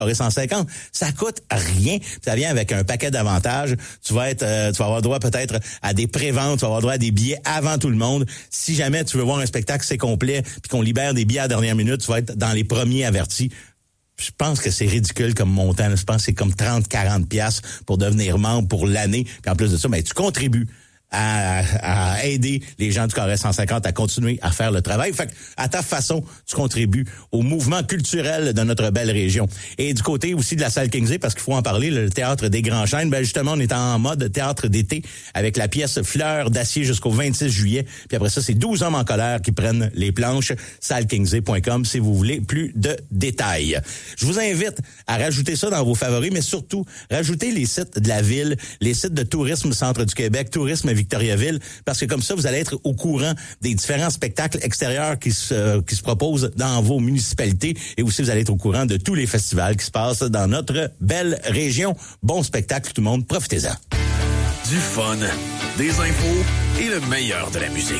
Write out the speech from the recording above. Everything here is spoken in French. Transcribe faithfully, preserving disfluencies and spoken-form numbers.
Carré cent cinquante, ça coûte rien. Ça vient avec un paquet d'avantages. Tu vas être, euh, tu vas avoir droit peut-être à des préventes, tu vas avoir droit à des billets avant tout le monde. Si jamais tu veux voir un spectacle, c'est complet, puis qu'on libère des billets à la dernière minute, tu vas être dans les premiers avertis. Je pense que c'est ridicule comme montant. Je pense que c'est comme trente, quarante piastres pour devenir membre pour l'année. Puis en plus de ça, ben, tu contribues à, à aider les gens du Carré cent cinquante à continuer à faire le travail. Fait que, à ta façon, tu contribues au mouvement culturel de notre belle région. Et du côté aussi de la salle Kingsley, parce qu'il faut en parler, le Théâtre des Grands Chênes, ben justement, on est en mode théâtre d'été avec la pièce Fleurs d'acier jusqu'au vingt-six juillet. Puis après ça, c'est douze hommes en colère qui prennent les planches. salle kingsley point com si vous voulez plus de détails. Je vous invite à rajouter ça dans vos favoris, mais surtout, rajouter les sites de la ville, les sites de Tourisme Centre du Québec, Tourisme Victoriaville, parce que comme ça, vous allez être au courant des différents spectacles extérieurs qui se, qui se proposent dans vos municipalités, et aussi vous allez être au courant de tous les festivals qui se passent dans notre belle région. Bon spectacle tout le monde, profitez-en. Du fun, des infos et le meilleur de la musique.